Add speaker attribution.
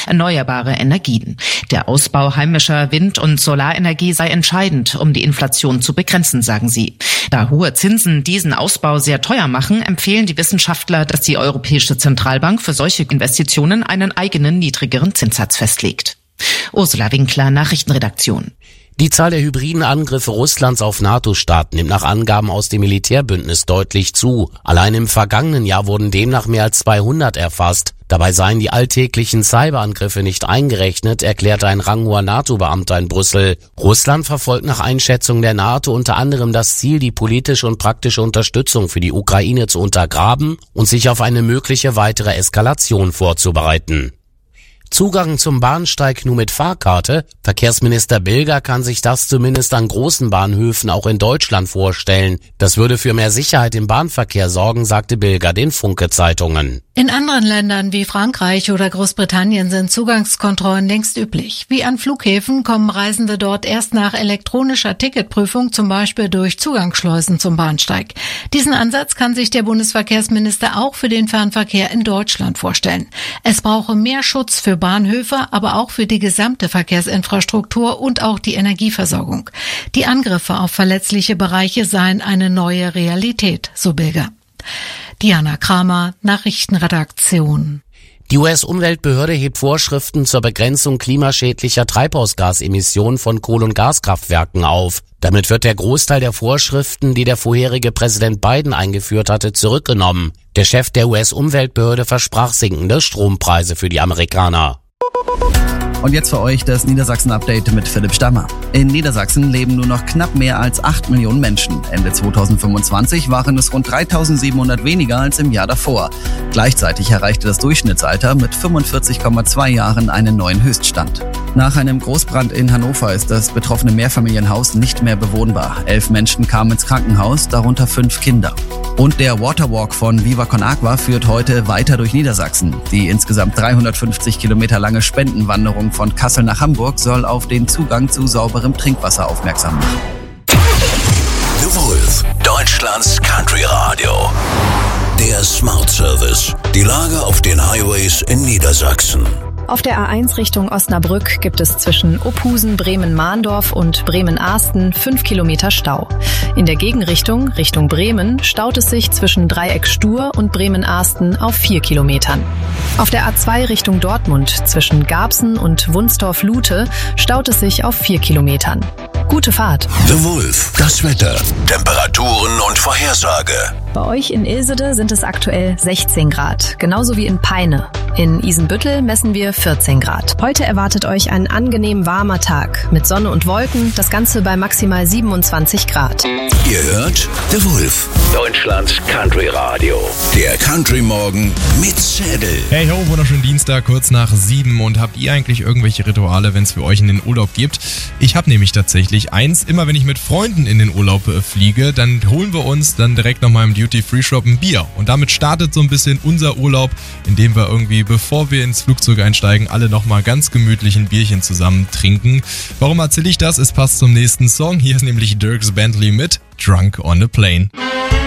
Speaker 1: erneuerbare Energien. Der Ausbau heimischer Wind- und Solarenergie sei entscheidend, um die Inflation zu begrenzen, sagen sie. Da hohe Zinsen diesen Ausbau sehr teuer machen, empfehlen die Wissenschaftler, dass die Europäische Zentralbank für solche Investitionen einen eigenen niedrigeren Zinssatz festlegt. Ursula Winkler, Nachrichtenredaktion.
Speaker 2: Die Zahl der hybriden Angriffe Russlands auf NATO-Staaten nimmt nach Angaben aus dem Militärbündnis deutlich zu. Allein im vergangenen Jahr wurden demnach mehr als 200 erfasst. Dabei seien die alltäglichen Cyberangriffe nicht eingerechnet, erklärte ein ranghoher NATO-Beamter in Brüssel. Russland verfolgt nach Einschätzung der NATO unter anderem das Ziel, die politische und praktische Unterstützung für die Ukraine zu untergraben und sich auf eine mögliche weitere Eskalation vorzubereiten. Zugang zum Bahnsteig nur mit Fahrkarte? Verkehrsminister Bilger kann sich das zumindest an großen Bahnhöfen auch in Deutschland vorstellen. Das würde für mehr Sicherheit im Bahnverkehr sorgen, sagte Bilger den Funke-Zeitungen.
Speaker 3: In anderen Ländern wie Frankreich oder Großbritannien sind Zugangskontrollen längst üblich. Wie an Flughäfen kommen Reisende dort erst nach elektronischer Ticketprüfung, zum Beispiel durch Zugangsschleusen zum Bahnsteig. Diesen Ansatz kann sich der Bundesverkehrsminister auch für den Fernverkehr in Deutschland vorstellen. Es brauche mehr Schutz für Bahnhöfe, aber auch für die gesamte Verkehrsinfrastruktur und auch die Energieversorgung. Die Angriffe auf verletzliche Bereiche seien eine neue Realität, so Bilger. Diana Kramer, Nachrichtenredaktion.
Speaker 2: Die US-Umweltbehörde hebt Vorschriften zur Begrenzung klimaschädlicher Treibhausgasemissionen von Kohle- und Gaskraftwerken auf. Damit wird der Großteil der Vorschriften, die der vorherige Präsident Biden eingeführt hatte, zurückgenommen. Der Chef der US-Umweltbehörde versprach sinkende Strompreise für die Amerikaner.
Speaker 4: Und jetzt für euch das Niedersachsen-Update mit Philipp Stammer. In Niedersachsen leben nur noch knapp mehr als 8 Millionen Menschen. Ende 2025 waren es rund 3.700 weniger als im Jahr davor. Gleichzeitig erreichte das Durchschnittsalter mit 45,2 Jahren einen neuen Höchststand. Nach einem Großbrand in Hannover ist das betroffene Mehrfamilienhaus nicht mehr bewohnbar. 11 Menschen kamen ins Krankenhaus, darunter 5 Kinder. Und der Waterwalk von Viva Con Agua führt heute weiter durch Niedersachsen. Die insgesamt 350 Kilometer lange Spendenwanderung von Kassel nach Hamburg soll auf den Zugang zu sauberem Trinkwasser aufmerksam machen.
Speaker 5: The Wolf, Deutschlands Country Radio. Der Smart Service. Die Lage auf den Highways in Niedersachsen.
Speaker 6: Auf der A1 Richtung Osnabrück gibt es zwischen Ophusen, Bremen-Mahndorf und Bremen-Ahsten 5 Kilometer Stau. In der Gegenrichtung, Richtung Bremen, staut es sich zwischen Dreieck Stur und Bremen-Ahsten auf 4 Kilometern. Auf der A2 Richtung Dortmund zwischen Garbsen und Wunstorf-Lute staut es sich auf 4 Kilometern. Gute Fahrt.
Speaker 5: The Wolf, das Wetter, Temperaturen und Vorhersage.
Speaker 6: Bei euch in Ilsede sind es aktuell 16 Grad, genauso wie in Peine. In Isenbüttel messen wir 14 Grad. Heute erwartet euch ein angenehm warmer Tag mit Sonne und Wolken, das Ganze bei maximal 27 Grad.
Speaker 5: Ihr hört The Wolf, Deutschlands Country Radio. Der Country Morgen mit Zedel.
Speaker 7: Hey ho, wunderschönen Dienstag, kurz nach 7. Und habt ihr eigentlich irgendwelche Rituale, wenn es für euch in den Urlaub gibt? Ich habe nämlich tatsächlich eins. Immer wenn ich mit Freunden in den Urlaub fliege, dann holen wir uns dann direkt nochmal im Duty-Free-Shop ein Bier. Und damit startet so ein bisschen unser Urlaub, indem wir irgendwie, bevor wir ins Flugzeug einsteigen, alle nochmal ganz gemütlich ein Bierchen zusammen trinken. Warum erzähle ich das? Es passt zum nächsten Song. Hier ist nämlich Dierks Bentley mit Drunk on a Plane.